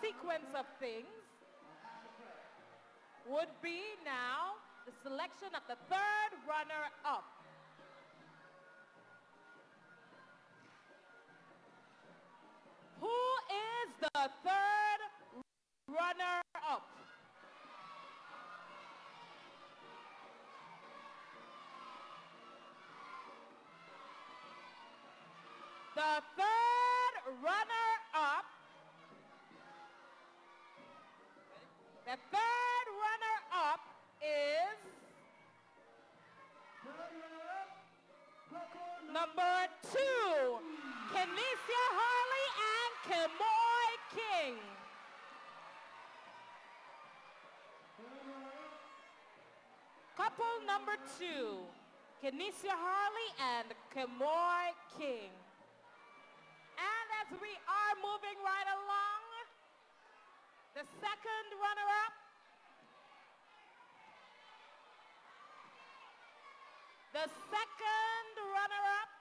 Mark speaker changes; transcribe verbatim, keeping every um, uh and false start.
Speaker 1: sequence of things would be now the selection of the third runner-up. Who is the third runner-up? The third runner-up, the third runner-up is number two, Kenesia Harley and Kemoy King. Couple number two, Kenesia Harley and Kemoy King. And as we are moving right along, the second runner-up, the second runner-up